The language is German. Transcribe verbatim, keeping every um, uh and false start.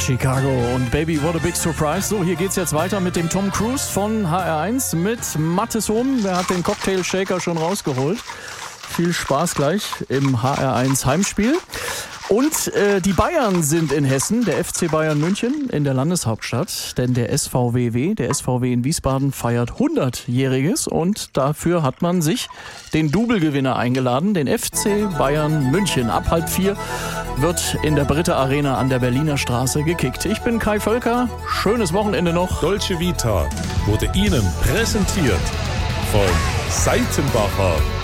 Chicago und Baby, what a big surprise. So, hier geht's jetzt weiter mit dem Tom Cruise von H R eins mit Mathis Hohm. Der hat den Cocktail Shaker schon rausgeholt. Viel Spaß gleich im H R eins Heimspiel. Und äh, die Bayern sind in Hessen, der F C Bayern München in der Landeshauptstadt. Denn der S V W W, der S V W in Wiesbaden, feiert hundertjähriges. Und dafür hat man sich den Double-Gewinner eingeladen, den F C Bayern München. Ab halb vier wird in der Britta Arena an der Berliner Straße gekickt. Ich bin Kai Völker. Schönes Wochenende noch. Dolce Vita wurde Ihnen präsentiert von Seitenbacher.